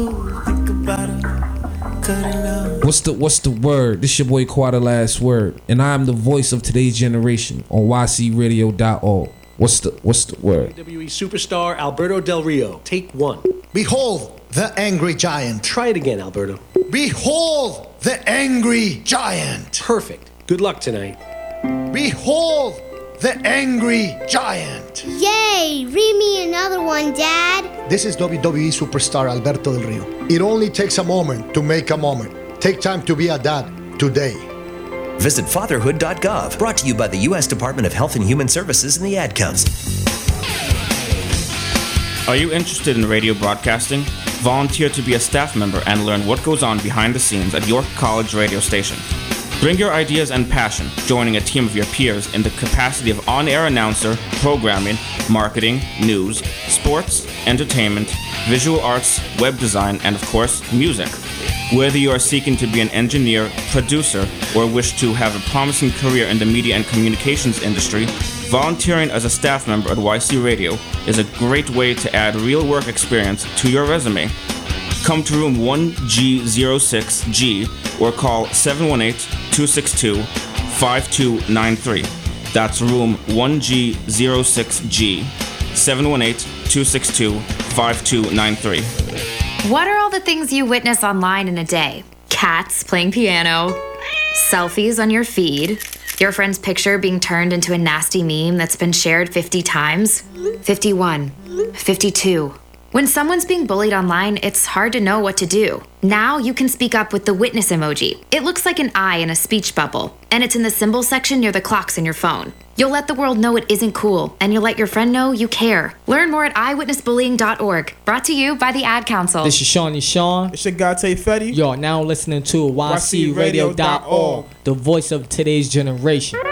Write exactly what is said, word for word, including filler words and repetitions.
What's the what's the word? This your boy Quad, the last word, and I'm the voice of today's generation on Y C radio dot org. What's the what's the word? W W E superstar Alberto Del Rio. Take one. Behold the angry giant. Try it again, Alberto. Behold the angry giant. Perfect. Good luck tonight. Behold the angry giant. Yay! Read me another one, Dad. This is W W E superstar Alberto Del Rio. It only takes a moment to make a moment. Take time to be a dad today. Visit fatherhood dot gov. Brought to you by the U S Department of Health and Human Services and the Ad Council. Are you interested in radio broadcasting? Volunteer to be a staff member and learn what goes on behind the scenes at York College radio station. Bring your ideas and passion, joining a team of your peers in the capacity of on-air announcer, programming, marketing, news, sports, entertainment, visual arts, web design, and of course, music. Whether you are seeking to be an engineer, producer, or wish to have a promising career in the media and communications industry, volunteering as a staff member at Y C Radio is a great way to add real work experience to your resume. Come to room one G zero six G or call seven one eight, two six two, five two nine three. That's room one G zero six G, seven one eight, two six two, five two nine three. What are all the things you witness online in a day? Cats playing piano, selfies on your feed, your friend's picture being turned into a nasty meme that's been shared fifty times, fifty-one, fifty-two. When someone's being bullied online, it's hard to know what to do. Now you can speak up with the witness emoji. It looks like an eye in a speech bubble, and it's in the symbol section near the clocks in your phone. You'll let the world know it isn't cool, and you'll let your friend know you care. Learn more at eyewitness bullying dot org. Brought to you by the Ad Council. This is Shawnee Sean. It's your guy Tay Fetty. You're now listening to Y C radio dot org, the voice of today's generation.